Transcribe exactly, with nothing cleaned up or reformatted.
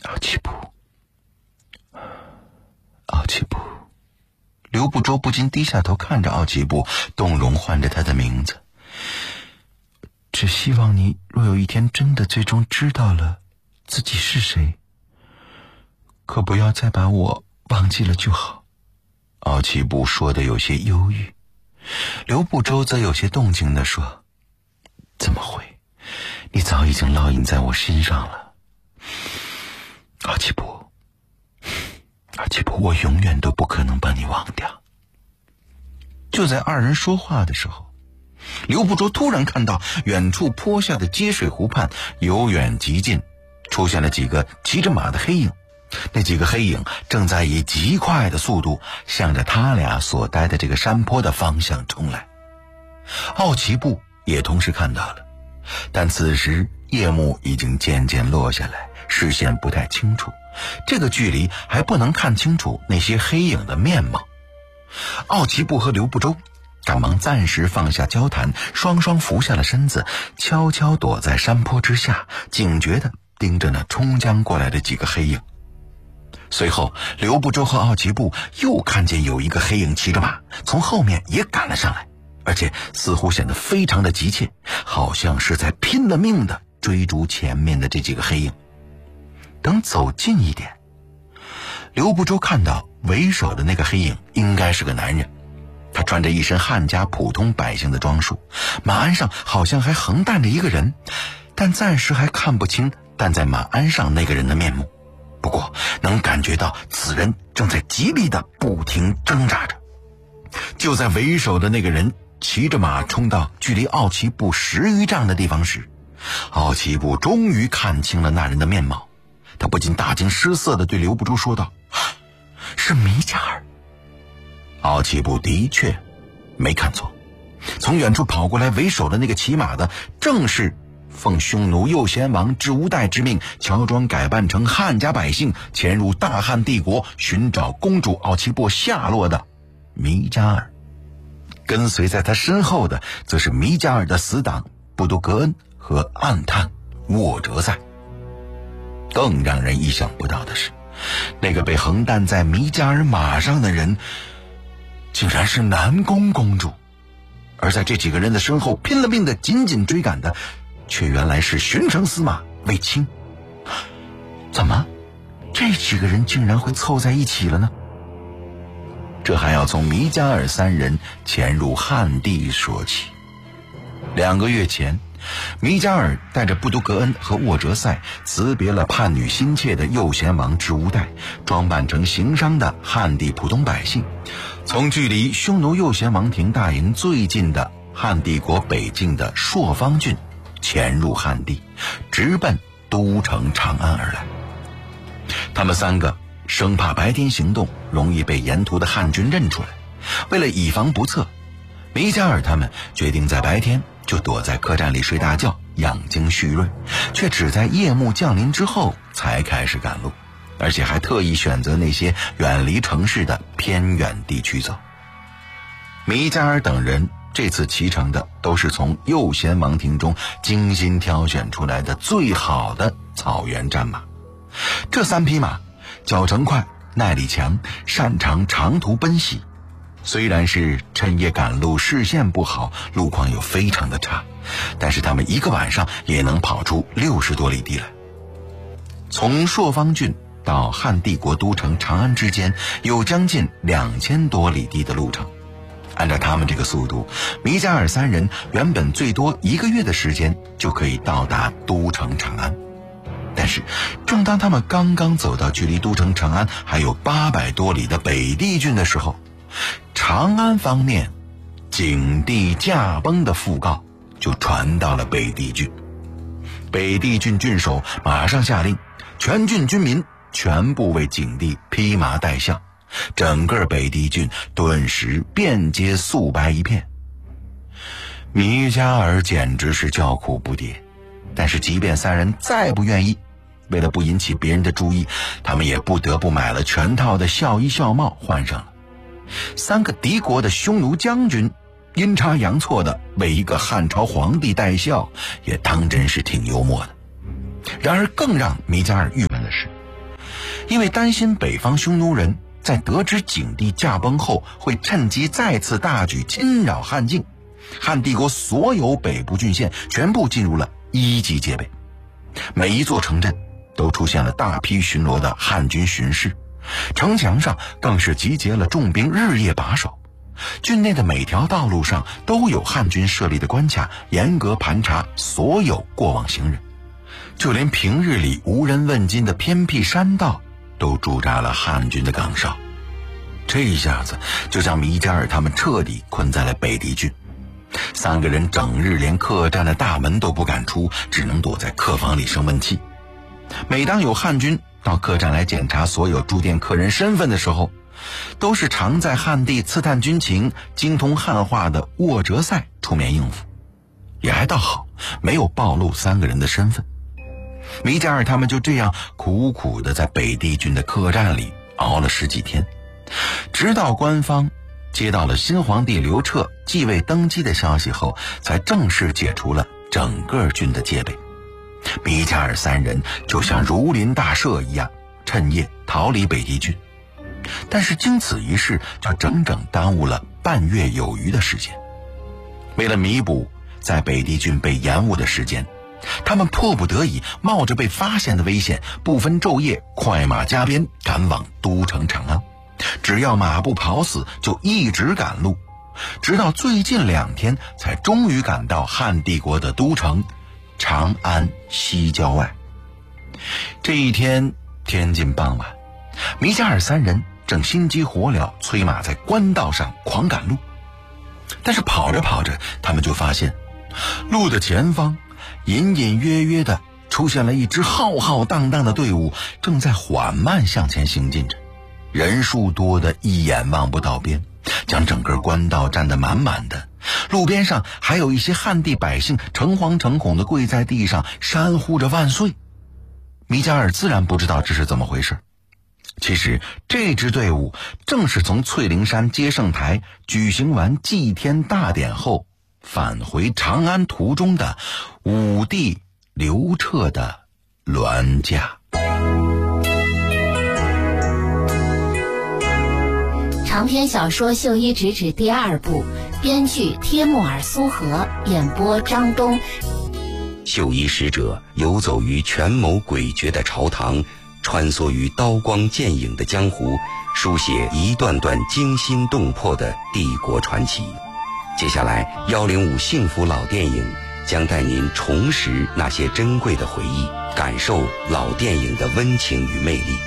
奥奇布，奥奇布。刘不周不禁低下头看着奥奇布，动容唤着他的名字。只希望你若有一天真的最终知道了自己是谁，可不要再把我忘记了就好。奥奇布说的有些忧郁，刘不周则有些动情地说，怎么会，你早已经烙印在我心上了。奥奇布，奥奇布，我永远都不可能把你忘掉。就在二人说话的时候，刘不周突然看到远处坡下的接水湖畔由远及近出现了几个骑着马的黑影，那几个黑影正在以极快的速度向着他俩所待的这个山坡的方向冲来。奥奇布也同时看到了，但此时夜幕已经渐渐落下来，视线不太清楚，这个距离还不能看清楚那些黑影的面貌。奥奇布和刘不周赶忙暂时放下交谈，双双伏下了身子，悄悄躲在山坡之下，警觉地盯着那冲将过来的几个黑影。随后刘不周和奥奇布又看见有一个黑影骑着马从后面也赶了上来，而且似乎显得非常的急切，好像是在拼了命地追逐前面的这几个黑影。等走近一点，刘不周看到为首的那个黑影应该是个男人，他穿着一身汉家普通百姓的装束，马鞍上好像还横担着一个人，但暂时还看不清担在马鞍上那个人的面目，不过能感觉到此人正在极力的不停挣扎着。就在为首的那个人骑着马冲到距离奥奇布十余丈的地方时，奥奇布终于看清了那人的面貌，他不禁大惊失色地对刘不周说道，是米加尔。奥奇布的确没看错，从远处跑过来为首的那个骑马的正是奉匈奴右贤王智乌代之命乔装改扮成汉家百姓潜入大汉帝国寻找公主奥奇布下落的米加尔。跟随在他身后的则是米加尔的死党布都格恩和暗探沃哲塞。更让人意想不到的是，那个被横担在米加尔马上的人竟然是南宫公主，而在这几个人的身后拼了命的紧紧追赶的却原来是巡城司马卫青。怎么这几个人竟然会凑在一起了呢？这还要从米加尔三人潜入汉地说起。两个月前，米加尔带着布都格恩和沃哲塞辞别了叛女心切的右贤王智乌代，装扮成行商的汉地普通百姓，从距离匈奴右贤王庭大营最近的汉帝国北境的朔方郡潜入汉地，直奔都城长安而来。他们三个生怕白天行动容易被沿途的汉军认出来，为了以防不测，米加尔他们决定在白天就躲在客栈里睡大觉，养精蓄锐，却只在夜幕降临之后才开始赶路，而且还特意选择那些远离城市的偏远地区走。米加尔等人这次骑乘的都是从右贤王庭中精心挑选出来的最好的草原战马。这三匹马脚程快，耐力强，擅长长途奔袭。虽然是趁夜赶路，视线不好，路况又非常的差，但是他们一个晚上也能跑出六十多里地来。从朔方郡到汉帝国都城长安之间有将近两千多里地的路程。按照他们这个速度，米加尔三人原本最多一个月的时间就可以到达都城长安。但是正当他们刚刚走到距离都城长安还有八百多里的北地郡的时候，长安方面景帝驾崩的讣告就传到了北地郡。北地郡郡守马上下令，全郡军民全部为景帝披麻戴孝，整个北地郡顿时遍街素白一片。米加尔简直是叫苦不迭，但是即便三人再不愿意，为了不引起别人的注意，他们也不得不买了全套的孝衣孝帽换上了。三个敌国的匈奴将军阴差阳错的为一个汉朝皇帝戴孝，也当真是挺幽默的。然而更让米加尔郁闷的是， 因为担心北方匈奴人在得知景帝驾崩后会趁机再次大举侵扰汉境，汉帝国所有北部郡县全部进入了一级戒备，每一座城镇都出现了大批巡逻的汉军巡视，城墙上更是集结了重兵日夜把守，郡内的每条道路上都有汉军设立的关卡，严格盘查所有过往行人，就连平日里无人问津的偏僻山道都驻扎了汉军的岗哨。这一下子就将米加尔他们彻底困在了北地郡，三个人整日连客栈的大门都不敢出，只能躲在客房里生闷气。每当有汉军到客栈来检查所有住店客人身份的时候，都是常在汉地刺探军情、精通汉话的沃哲塞出面应付，也还倒好，没有暴露三个人的身份。米加尔他们就这样苦苦地在北地郡的客栈里熬了十几天，直到官方接到了新皇帝刘彻继位登基的消息后，才正式解除了整个郡的戒备。米加尔三人就像如临大赦一样，趁夜逃离北地郡。但是经此一事，就整整耽误了半月有余的时间。为了弥补在北地郡被延误的时间，他们迫不得已冒着被发现的危险，不分昼夜，快马加鞭赶往都城长安。只要马不跑死，就一直赶路，直到最近两天才终于赶到汉帝国的都城长安西郊外。这一天天近傍晚，米加尔三人正心急火燎催马在官道上狂赶路，但是跑着跑着，他们就发现路的前方隐隐约约的出现了一支浩浩荡荡的队伍，正在缓慢向前行进着，人数多得一眼望不到边，将整个官道占得满满的。路边上还有一些汉地百姓诚惶诚恐地跪在地上山呼着万岁。米加尔自然不知道这是怎么回事，其实这支队伍正是从翠陵山接圣台举行完祭天大典后返回长安途中的武帝刘彻的銮驾。 长篇小说《绣衣直指》第二部，编剧帖木儿苏荷，演播张东。 绣衣使者游走于权谋诡谲的朝堂，穿梭于刀光剑影的江湖，书写一段段惊心动魄的帝国传奇。接下来一零五幸福老电影将带您重拾那些珍贵的回忆，感受老电影的温情与魅力。